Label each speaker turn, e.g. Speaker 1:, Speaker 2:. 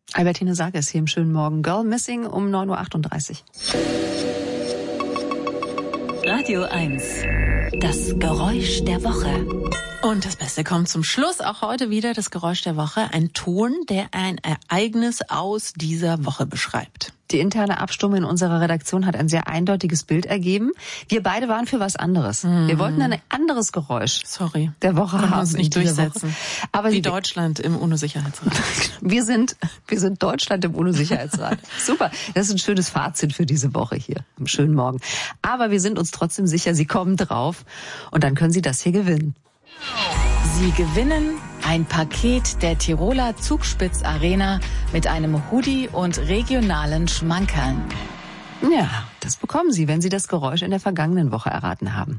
Speaker 1: Albertine Sage ist hier im schönen Morgen. Girl Missing um 9.38
Speaker 2: Uhr. Radio 1. Das Geräusch der Woche.
Speaker 3: Und das Beste kommt zum Schluss, auch heute wieder das Geräusch der Woche. Ein Ton, der ein Ereignis aus dieser Woche beschreibt.
Speaker 1: Die interne Abstimmung in unserer Redaktion hat ein sehr eindeutiges Bild ergeben. Wir beide waren für was anderes. Wir wollten ein anderes Geräusch der Woche haben.
Speaker 3: Uns nicht durchsetzen.
Speaker 1: Aber
Speaker 3: wie Deutschland im UNO-Sicherheitsrat.
Speaker 1: Wir sind Deutschland im UNO-Sicherheitsrat. Super. Das ist ein schönes Fazit für diese Woche hier. Am schönen Morgen. Aber wir sind uns trotzdem sicher, Sie kommen drauf. Und dann können Sie das hier gewinnen.
Speaker 2: Sie gewinnen ein Paket der Tiroler Zugspitz Arena mit einem Hoodie und regionalen Schmankerln.
Speaker 1: Ja, das bekommen Sie, wenn Sie das Geräusch in der vergangenen Woche erraten haben.